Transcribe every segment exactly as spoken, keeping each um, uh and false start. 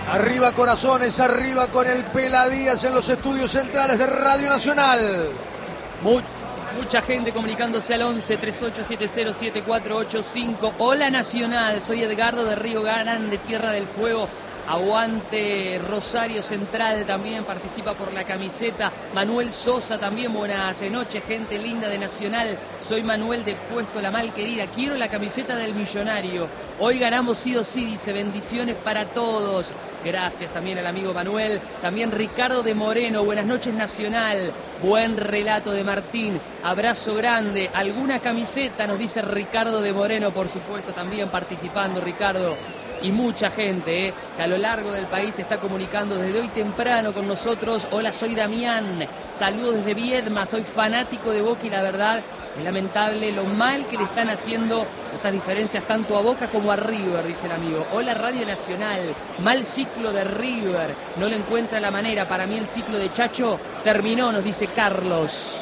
Arriba corazones, arriba con el Pela Díaz en los estudios centrales de Radio Nacional. Much, mucha gente comunicándose al once, treinta y ocho setenta, setenta y cuatro ochenta y cinco. Hola Nacional, soy Edgardo de Río Grande, Tierra del Fuego. Aguante Rosario Central, también participa por la camiseta. Manuel Sosa también, buenas noches, gente linda de Nacional. Soy Manuel de Puesto La Malquerida, quiero la camiseta del Millonario. Hoy ganamos sí o sí, dice, bendiciones para todos. Gracias también al amigo Manuel. También Ricardo de Moreno, buenas noches Nacional. Buen relato de Martín, abrazo grande. ¿Alguna camiseta? Nos dice Ricardo de Moreno, por supuesto, también participando Ricardo. Y mucha gente eh, que a lo largo del país se está comunicando desde hoy temprano con nosotros. Hola, soy Damián, saludos desde Viedma, soy fanático de Boca y la verdad es lamentable lo mal que le están haciendo estas diferencias tanto a Boca como a River, dice el amigo. Hola Radio Nacional, mal ciclo de River, no le encuentra la manera, para mí el ciclo de Chacho terminó, nos dice Carlos.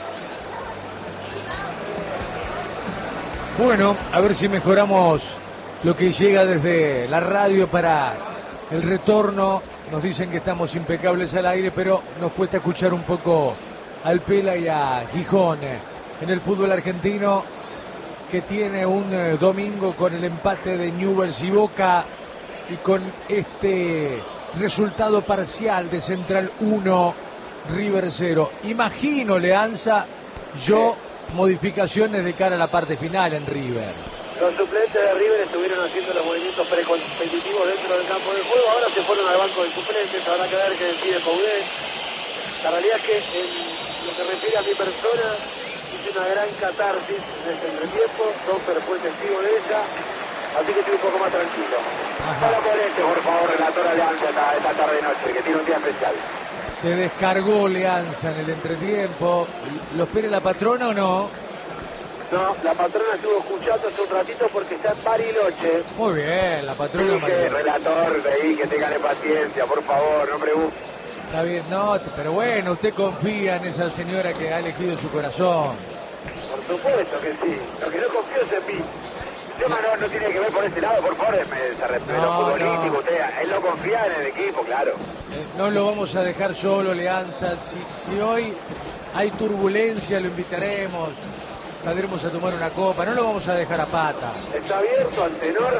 Bueno, a ver si mejoramos lo que llega desde la radio para el retorno. Nos dicen que estamos impecables al aire, pero nos cuesta escuchar un poco al Pela y a Gijón en el fútbol argentino, que tiene un eh, domingo con el empate de Newell's y Boca y con este resultado parcial de Central uno, River cero. Imagino, Leanza, yo modificaciones de cara a la parte final en River. Los suplentes de River estuvieron haciendo los movimientos precompetitivos dentro del campo de juego, ahora se fueron al banco de suplentes, habrá que ver qué decide Coudet. La realidad es que en lo que refiere a mi persona, hice una gran catarsis en este entretiempo, Domper fue testigo de ella, así que estoy un poco más tranquilo. Para ponerte, por favor, relator Alianza esta, esta tarde-noche, que tiene un día especial. Se descargó Leanza en el entretiempo. ¿Lo espera la patrona o no? No, la patrona estuvo escuchando hace un ratito porque está en Bariloche. Muy bien, la patrona sí, Bariloche. Relator, leí que tengan paciencia, por favor, no pregunte. Está bien, no, pero bueno, usted confía en esa señora que ha elegido su corazón. Por supuesto que sí, lo que no confío es en mí. El tema no, no tiene que ver por ese lado, por favor, me, se respeta no, lo político, no. usted, él no confía en el equipo, claro. Eh, no lo vamos a dejar solo, Leanza. Si, si hoy hay turbulencia, lo invitaremos. Saldremos a tomar una copa, no lo vamos a dejar a pata. ¿Está abierto al tenor?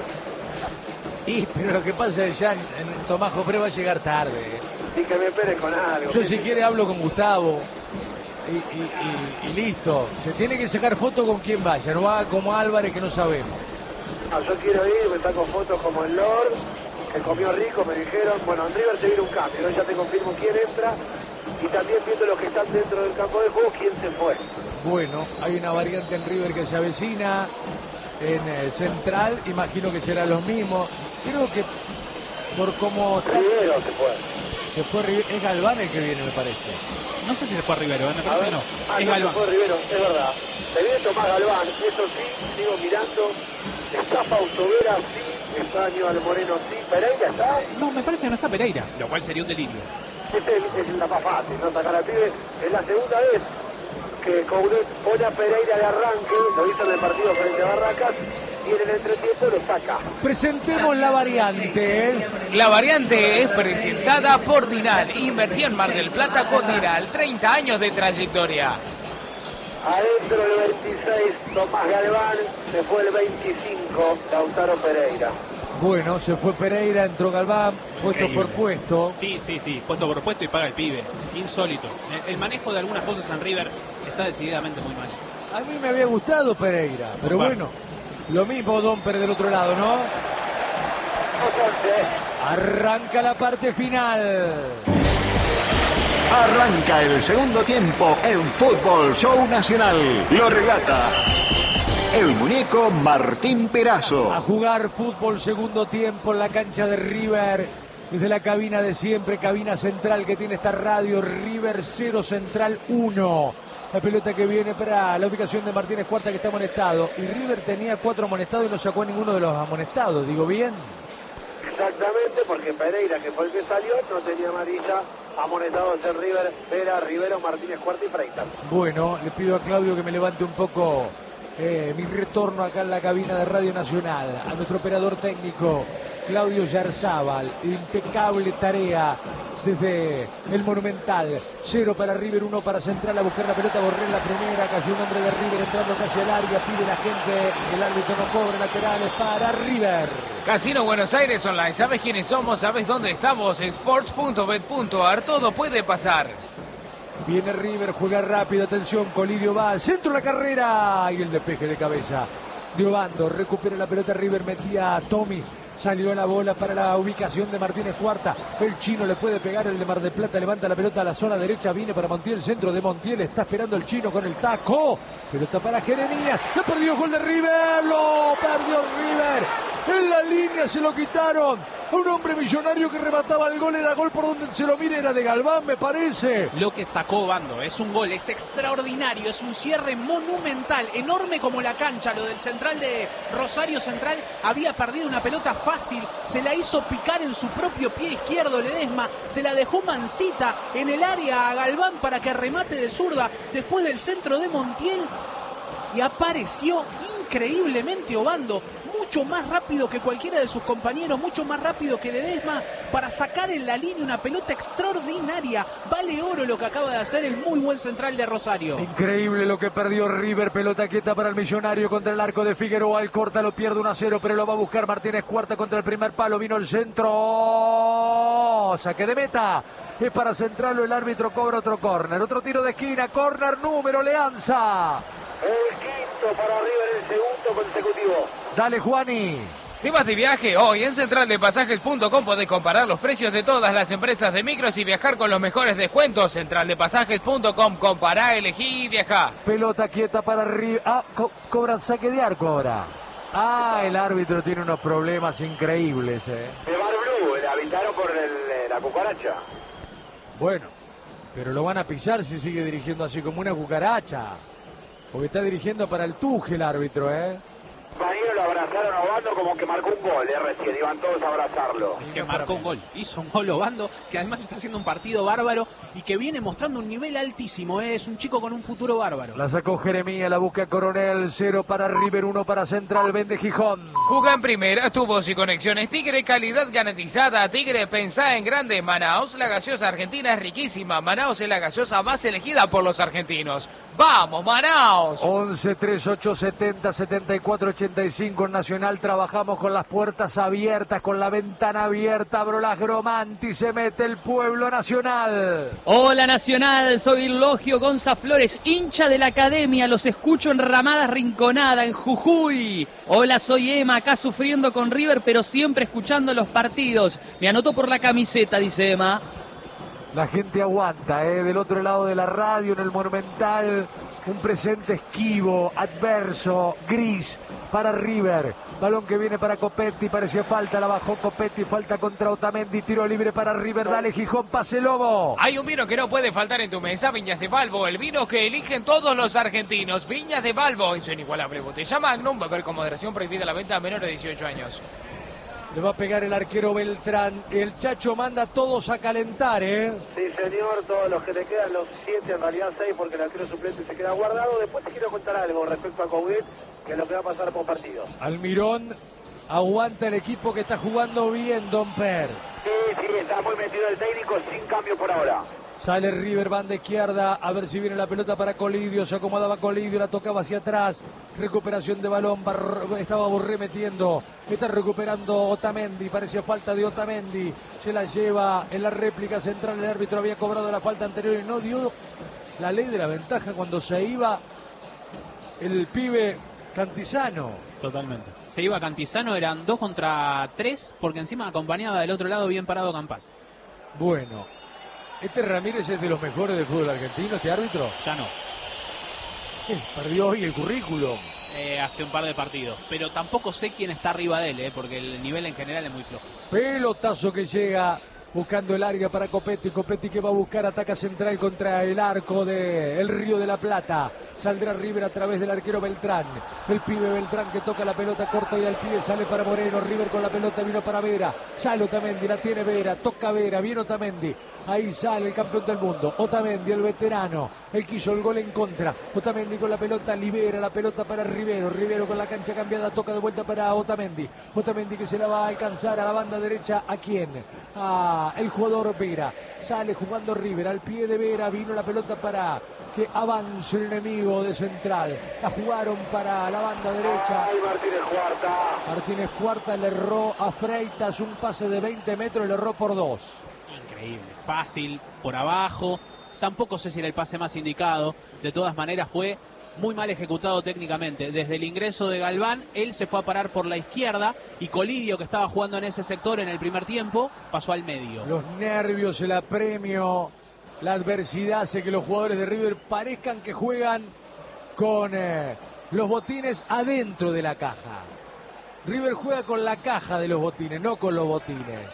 Y, pero lo que pasa es que ya en, en Tomás Jopré va a llegar tarde. Y que me espere con algo. Yo si quiere hablo con Gustavo y, y, y, y listo. Se tiene que sacar foto con quien vaya, no va como Álvarez que no sabemos. No, yo quiero ir, me saco fotos como el Lord, que comió rico, me dijeron. Bueno, en River se viene un cambio, ¿no? Ya te confirmo quién entra. Y también viendo los que están dentro del campo de juego, quién se fue. Bueno, hay una variante en River que se avecina, en eh, Central, imagino que será lo mismo. Creo que por cómo... Rivero se fue. Se fue Rivero, es Galván el que viene, me parece. No sé si se fue a Rivero, ¿eh? Me parece que no. Ah, es no, Galván. Se fue Rivero, es verdad. Se viene Tomás Galván, eso sí, sigo mirando. Está Fausto Vera, sí. Está Aníbal Moreno, sí. Pereira está. No, me parece que no está Pereira, lo cual sería un delirio. Este es, es la más fácil, ¿no? Sacar al pibe. Es la segunda vez que Coudet pone a Pereira de arranque, lo hizo en el partido frente a Barracas, y en el entretiempo lo saca. Presentemos la variante. La variante es presentada por Dinal. Invertía en Mar del Plata con Dinal. treinta años de trayectoria. Adentro el veintiséis, Tomás Galván, se fue el veinticinco, Lautaro Pereira. Bueno, se fue Pereira, entró Galván, puesto Increíble. por puesto. Sí, sí, sí, puesto por puesto y paga el pibe. Insólito. El, el manejo de algunas cosas en River está decididamente muy mal. A mí me había gustado Pereira, pero Opa. bueno, lo mismo Domper del otro lado, ¿no? Arranca la parte final. Arranca el segundo tiempo en Fútbol Show Nacional. Lo relata el muñeco Martín Perazo. A jugar fútbol segundo tiempo en la cancha de River. Desde la cabina de siempre, cabina central que tiene esta radio, River cero, Central uno. La pelota que viene para la ubicación de Martínez Cuarta, que está amonestado. Y River tenía cuatro amonestados y no sacó a ninguno de los amonestados, digo bien. Exactamente, porque Pereira, que fue el que salió, no tenía amarilla. Amonestados en River, Vera, Rivero, Martínez Cuarta y Freitas. Bueno, le pido a Claudio que me levante un poco eh, mi retorno acá en la cabina de Radio Nacional. A nuestro operador técnico, Claudio Yarzábal. Impecable tarea desde el Monumental. Cero para River, uno para Central. A buscar la pelota, Borré en la primera. Cayó un hombre de River entrando casi al área. Pide la gente, el árbitro no cobra. Laterales para River. Casino Buenos Aires Online. ¿Sabes quiénes somos? ¿Sabes dónde estamos? Sports punto bet punto ar. Todo puede pasar. Viene River, juega rápido, atención, Colidio va al centro de la carrera y el despeje de cabeza de Obando. Recupera la pelota River, metía a Tommy, salió la bola para la ubicación de Martínez Cuarta. El chino le puede pegar, el de Mar del Plata levanta la pelota a la zona derecha, viene para Montiel, centro de Montiel, está esperando el chino con el taco. Pelota para Jeremías, lo perdió, gol de River, lo perdió River. En la línea se lo quitaron. A un hombre millonario que remataba el gol, era gol por donde se lo mire, era de Galván, me parece. Lo que sacó Obando es un gol, es extraordinario, es un cierre monumental, enorme como la cancha. Lo del central de Rosario Central había perdido una pelota fácil, se la hizo picar en su propio pie izquierdo Ledesma, se la dejó mansita en el área a Galván para que remate de zurda después del centro de Montiel y apareció increíblemente Obando. Mucho más rápido que cualquiera de sus compañeros, mucho más rápido que Ledesma para sacar en la línea una pelota extraordinaria. Vale oro lo que acaba de hacer el muy buen central de Rosario. Increíble lo que perdió River, pelota quieta para el millonario contra el arco de Figueroa. El corta lo pierde uno a cero, pero lo va a buscar Martínez Cuarta contra el primer palo. Vino el centro, saque de meta. Es para Central, el árbitro cobra otro córner. Otro tiro de esquina, córner número Leanza. El quinto para River, el segundo consecutivo. Dale, Juani. ¿Te vas de viaje? Hoy en central de pasajes punto com podés comparar los precios de todas las empresas de micros y viajar con los mejores descuentos. central de pasajes punto com, compará, elegí y viajá. Pelota quieta para River. Ah, co cobran saque de arco ahora. Ah, el árbitro tiene unos problemas increíbles, eh. El Bar Blue, le avisaron por el, la cucaracha. Bueno, pero lo van a pisar si sigue dirigiendo así como una cucaracha. Porque está dirigiendo para el Tuje el árbitro, ¿eh? Compañero, lo abrazaron a Obando como que marcó un gol, ¿eh? Recién iban todos a abrazarlo. Que marcó un gol, hizo un gol Obando, que además está haciendo un partido bárbaro y que viene mostrando un nivel altísimo, ¿eh? Es un chico con un futuro bárbaro. La sacó Jeremías, la busca Coronel, cero para River, uno para Central, vende Gijón. Juga en primera, tubos y conexiones Tigre, calidad garantizada. Tigre, pensá en grande. Manaos, la gaseosa argentina es riquísima. Manaos es la gaseosa más elegida por los argentinos. ¡Vamos, Manaos! once, tres, ocho, setenta, setenta y cuatro, ochenta y cinco en Nacional. Trabajamos con las puertas abiertas, con la ventana abierta. Abro las Gromanti, se mete el pueblo nacional. Hola Nacional, soy Logio Gonza Flores, hincha de la academia. Los escucho en Ramadas Rinconada, en Jujuy. Hola, soy Emma, acá sufriendo con River, pero siempre escuchando los partidos. Me anotó por la camiseta, dice Emma. La gente aguanta, ¿eh? Del otro lado de la radio, en el Monumental, un presente esquivo, adverso, gris para River. Balón que viene para Copetti, parecía falta, la bajó Copetti, falta contra Otamendi, tiro libre para River, dale Gijón, pase Lobo. Hay un vino que no puede faltar en tu mesa, Viñas de Balbo, el vino que eligen todos los argentinos. Viñas de Balbo, en su inigualable botella Magnum, beber con moderación, prohibida la venta a menores de dieciocho años. Le va a pegar el arquero Beltrán. El Chacho manda a todos a calentar, ¿eh? Sí, señor, todos los que te quedan, los siete, en realidad seis, porque el arquero suplente se queda guardado. Después te quiero contar algo respecto a Coudet, que es lo que va a pasar por partido. Almirón aguanta el equipo que está jugando bien, Don Per. Sí, sí, está muy metido el técnico, sin cambio por ahora. Sale River, banda izquierda, a ver si viene la pelota para Colidio, se acomodaba Colidio, la tocaba hacia atrás, recuperación de balón, Bar... estaba Borré metiendo, está recuperando Otamendi, parecía falta de Otamendi, se la lleva en la réplica central, el árbitro había cobrado la falta anterior y no dio la ley de la ventaja cuando se iba el pibe Cantizano. Totalmente. Se iba Cantizano, eran dos contra tres, porque encima acompañaba del otro lado bien parado Campas. Bueno, este Ramírez es de los mejores del fútbol argentino, este árbitro. Ya no. Eh, perdió hoy el currículum. Eh, hace un par de partidos. Pero tampoco sé quién está arriba de él, eh, porque el nivel en general es muy flojo. Pelotazo que llega buscando el área para Copetti, Copetti que va a buscar, ataca central contra el arco de el Río de la Plata, saldrá River a través del arquero Beltrán, el pibe Beltrán que toca la pelota corta y al pibe sale para Moreno, River con la pelota vino para Vera, sale Otamendi, la tiene Vera, toca Vera, viene Otamendi, ahí sale el campeón del mundo, Otamendi el veterano, el que hizo el gol en contra, Otamendi con la pelota, libera la pelota para Rivero, Rivero con la cancha cambiada, toca de vuelta para Otamendi, Otamendi que se la va a alcanzar a la banda derecha, ¿a quién? A el jugador Vera, sale jugando River, al pie de Vera vino la pelota para que avance el enemigo de central, la jugaron para la banda derecha. Ay, Martínez Cuarta. Martínez Cuarta le erró a Freitas un pase de veinte metros, le erró por dos. Increíble, fácil, por abajo, tampoco sé si era el pase más indicado, de todas maneras fue muy mal ejecutado técnicamente. Desde el ingreso de Galván, él se fue a parar por la izquierda y Colidio, que estaba jugando en ese sector en el primer tiempo, pasó al medio. Los nervios, el apremio, la adversidad hace que los jugadores de River parezcan que juegan con eh, los botines adentro de la caja. River juega con la caja de los botines, no con los botines.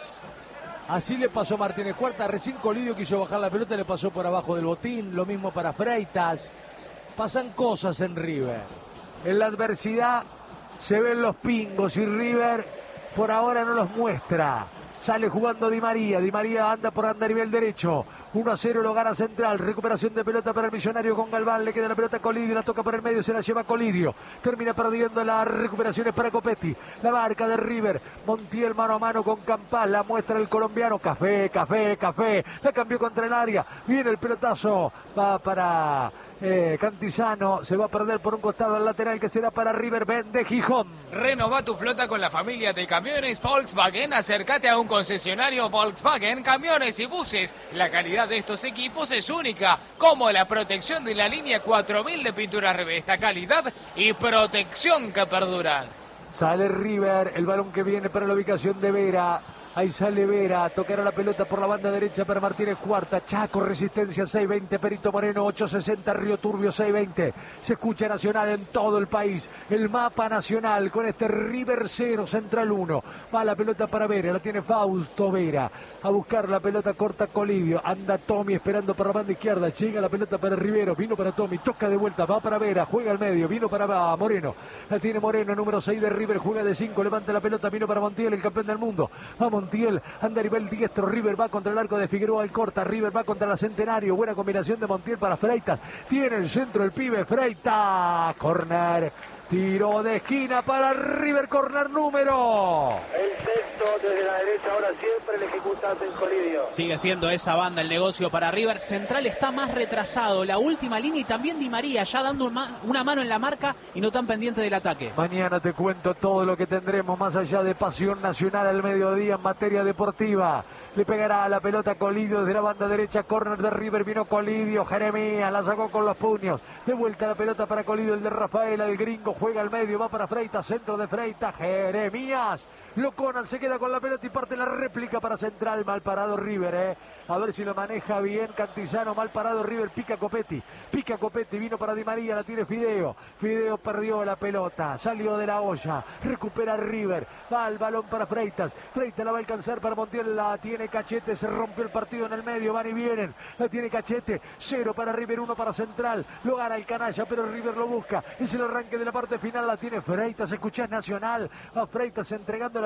Así le pasó a Martínez Cuarta, recién Colidio quiso bajar la pelota, le pasó por abajo del botín, lo mismo para Freitas. Pasan cosas en River. En la adversidad se ven los pingos y River por ahora no los muestra. Sale jugando Di María. Di María anda por andarivel derecho. uno a cero lo gana Central. Recuperación de pelota para el Millonario con Galván. Le queda la pelota a Colidio. La toca por el medio. Se la lleva Colidio. Termina perdiendo las recuperaciones para Copetti. La marca de River. Montiel mano a mano con Campás. La muestra el colombiano. Café, café, café. La cambió contra el área. Viene el pelotazo. Va para eh, Cantizano. Se va a perder por un costado al lateral que será para River. Vende Gijón. Renova tu flota con la familia de camiones Volkswagen. Acércate a un concesionario Volkswagen, camiones y buses. La calidad de estos equipos es única, como la protección de la línea cuatro mil de pintura Revesta, calidad y protección que perduran. Sale River, el balón que viene para la ubicación de Vera. Ahí sale Vera, tocará la pelota por la banda derecha para Martínez Cuarta. Chaco, Resistencia seis veinte, Perito Moreno ocho sesenta, Río Turbio seis veinte. Se escucha Nacional en todo el país. El mapa nacional con este River cero, Central uno. Va la pelota para Vera, la tiene Fausto Vera. A buscar la pelota corta Colidio. Anda Tommy esperando para la banda izquierda. Llega la pelota para Rivero, vino para Tommy, toca de vuelta, va para Vera, juega al medio, vino para Moreno. La tiene Moreno, número seis de River, juega de cinco, levanta la pelota, vino para Montiel, el campeón del mundo. Vamos Montiel, anda a nivel diestro, River va contra el arco de Figueroa, el corta, River va contra la Centenario, buena combinación de Montiel para Freitas, tiene el centro el pibe, Freitas, corner, tiro de esquina para River, corner número. El sexto desde la derecha, ahora siempre el ejecutante en Colidio. Sigue siendo esa banda el negocio para River. Central está más retrasado, la última línea y también Di María ya dando una mano en la marca y no tan pendiente del ataque. Mañana te cuento todo lo que tendremos más allá de Pasión Nacional al mediodía en materia deportiva. Le pegará a la pelota Colidio desde la banda derecha, córner de River, vino Colidio, Jeremías, la sacó con los puños, de vuelta la pelota para Colidio, el de Rafael, el gringo, juega al medio, va para Freitas, centro de Freitas, Jeremías, Loconan se queda con la pelota y parte la réplica para Central, mal parado River, eh. A ver si lo maneja bien Cantizano, mal parado River, pica Copetti, pica Copetti, vino para Di María, la tiene Fideo, Fideo perdió la pelota, salió de la olla, recupera River, va el balón para Freitas, Freitas la va a alcanzar para Montiel, la tiene Cachete, se rompió el partido en el medio, van y vienen, la tiene Cachete, cero para River, uno para Central, lo gana el canalla, pero River lo busca, es el arranque de la parte final, la tiene Freitas, escuchás Nacional, a Freitas entregando